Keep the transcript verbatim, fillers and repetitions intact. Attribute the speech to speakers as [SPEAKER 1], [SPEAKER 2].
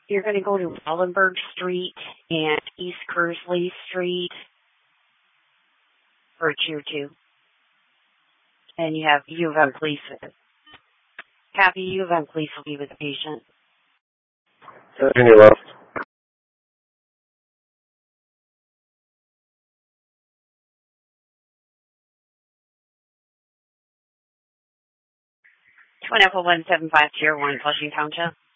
[SPEAKER 1] You're going to go to Wallenberg Street and East Kersley Street for tier two. And you have U of M police with it. Happy U of M police will be with the patient.
[SPEAKER 2] Virginia left.
[SPEAKER 1] Twin Apple one seven five zero one, Flushing Township.